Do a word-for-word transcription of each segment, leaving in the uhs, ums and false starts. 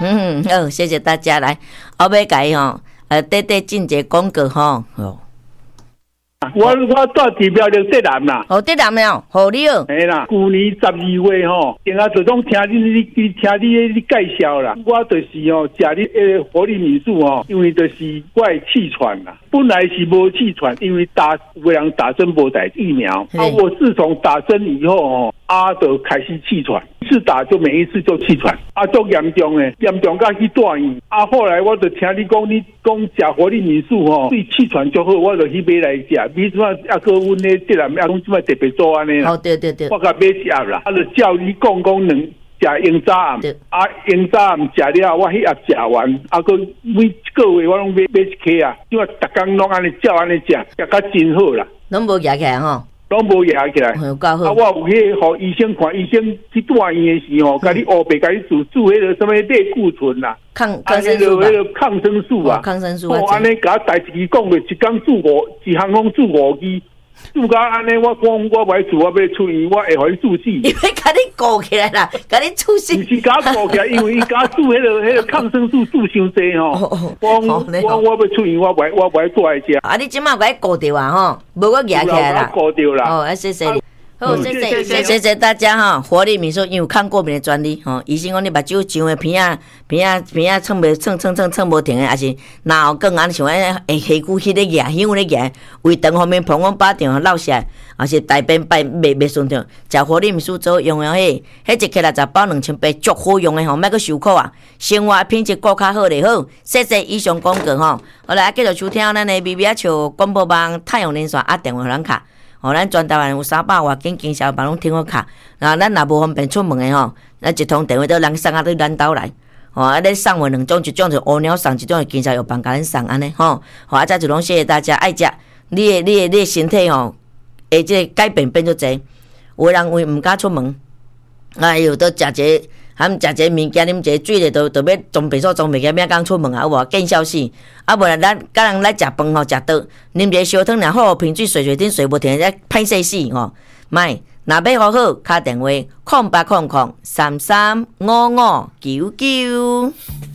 嗯，好，谢谢大家来，后尾甲伊吼，呃，短短进一个广告吼，哦。 我我住地标就浙南啦， 哦，浙南了，好你哦。 系啦，去年十二月吼，定下就拢听你你听你你介绍啦。我就是吼，食你诶活力民宿吼，因为就是我会气喘啦，本来是无气喘，因为打有人打针无打疫苗，啊，我自从打针以后吼，啊，就开始气喘，一次打就每一次就气喘，啊，足严重诶，严重到去住院。啊，后来我就听你讲，你讲食活力民宿吼，对气喘就好，我就去买来食。比如说啊，个阮咧浙南啊，讲即摆特别做安尼啦。 哦，对对对。 我甲买一盒啦，啊，就照你讲讲两食鹰早暗，啊，鹰早暗食了，我迄盒食完，啊，个每个月我拢买买一颗啊，因为逐工拢安尼照安尼食，食甲真好啦。 拢无压起来吼。 拢无压起来， 有够好。 啊，我有去互医生看，医生去住院的时候，甲你乌白，甲你注注迄个什么类固醇啦， 抗抗生素吧， 迄个抗生素啊， 抗生素。 我安尼甲代志讲着，一工住五，一项讲住五支。住到安尼，我讲我袂住，我要出院，我会互伊住死。 因为甲你顾起来啦，甲你出死。 毋是甲顾起来，因为伊甲住迄个迄个抗生素住伤济吼。我我我要出院，我袂我袂住来食。 啊，你即马甲伊顾着啊吼，无我压起来啦。 顾着啦。 哦，谢谢你。好，谢谢谢谢谢大家哈！活力民宿因为抗过敏的专利吼，医生讲你目睭上的片啊片啊片啊蹭袂蹭蹭蹭蹭无停的，还是哪有更安像安会黑骨迄个牙，香咧牙，胃肠方面膀胱巴掌落下来，还是大便排袂袂顺畅。食活力民宿做用的迄，迄一克六十包两千八，足好用的吼，莫阁受苦啊！生活品质更较好咧好。谢谢以上广告吼，好来继续收听咱的 B B 笑广播网太阳连线啊电话咱卡。哦，咱全台湾有三百外间经销办拢听我卡，然后咱若无方便出门的吼，咱一通电话都人送啊到咱兜来，吼啊，咱送货两种，一种就乌鸟送，一种就经销有办甲咱送安尼吼，好啊，再就拢谢谢大家爱食，你的你的你的身体吼，会即个改变变足济，有人为毋敢出门，哎呦，都食一个。他们食一个物件，啉一个水咧，都都要装便所装袂起，免讲出门啊，有无？见笑死！啊，无啦，咱甲人来食饭吼，食倒，啉一个烧汤，然后瓶水水水顶水无停，在歹势死吼。卖，若要好好，打电话空八空空三三五五九九。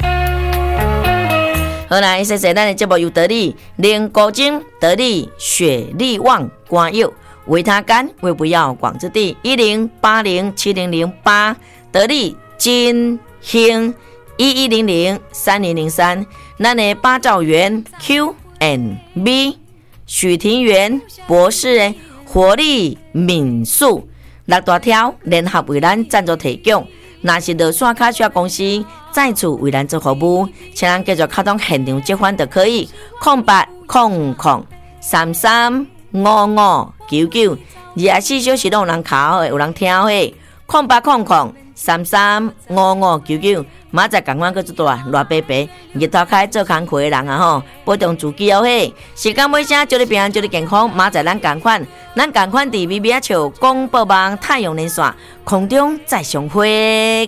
好啦，谢谢咱的节目由得力灵果精、得力雪力旺瓜柚、维他甘、胃不要广之地一零八零七零零八得力。金兴一一零零三零零三，咱的八兆元 Q and B 许庭元博士的活力民宿六大条联合为咱赞助提供。若是落线卡车公司再次为咱做服务，请咱继续卡通现场接返就可以。空八空空三三五五九九，二十四小时都有人考的，有人听的。空八空空。三三五五九九，明仔赶快去做大热白白，日头开做工课的人啊吼，保重自己哦嘿。时间尾声，祝你平安，祝你健康。明仔咱赶快，咱赶快伫 B B 笑广播网太阳连线空中再相会。